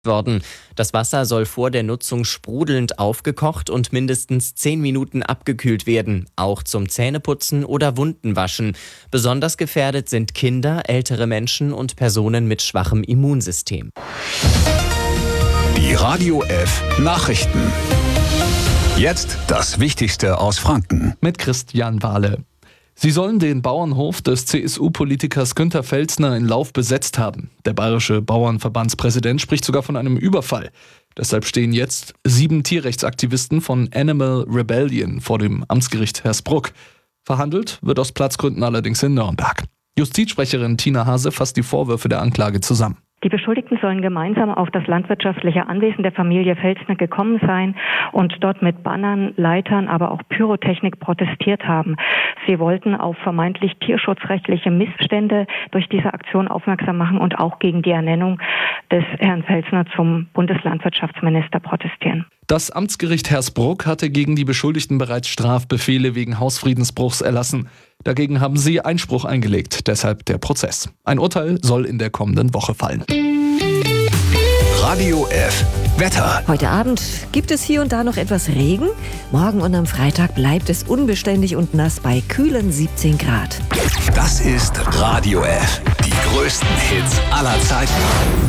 worden. Das Wasser soll vor der Nutzung sprudelnd aufgekocht und mindestens 10 Minuten abgekühlt werden, auch zum Zähneputzen oder Wundenwaschen. Besonders gefährdet sind Kinder, ältere Menschen und Personen mit schwachem Immunsystem. Die Radio F Nachrichten. Jetzt das Wichtigste aus Franken. Mit Christian Wahle. Sie sollen den Bauernhof des CSU-Politikers Günther Pfälzner in Lauf besetzt haben. Der bayerische Bauernverbandspräsident spricht sogar von einem Überfall. Deshalb stehen jetzt 7 Tierrechtsaktivisten von Animal Rebellion vor dem Amtsgericht Hersbruck. Verhandelt wird aus Platzgründen allerdings in Nürnberg. Justizsprecherin Tina Hase fasst die Vorwürfe der Anklage zusammen. Die Beschuldigten sollen gemeinsam auf das landwirtschaftliche Anwesen der Familie Pfälzner gekommen sein und dort mit Bannern, Leitern, aber auch Pyrotechnik protestiert haben. Sie wollten auf vermeintlich tierschutzrechtliche Missstände durch diese Aktion aufmerksam machen und auch gegen die Ernennung des Herrn Pfälzner zum Bundeslandwirtschaftsminister protestieren. Das Amtsgericht Hersbruck hatte gegen die Beschuldigten bereits Strafbefehle wegen Hausfriedensbruchs erlassen. Dagegen haben sie Einspruch eingelegt, deshalb der Prozess. Ein Urteil soll in der kommenden Woche fallen. Radio F Wetter. Heute Abend gibt es hier und da noch etwas Regen. Morgen und am Freitag bleibt es unbeständig und nass bei kühlen 17 Grad. Das ist Radio F. Die größten Hits aller Zeiten.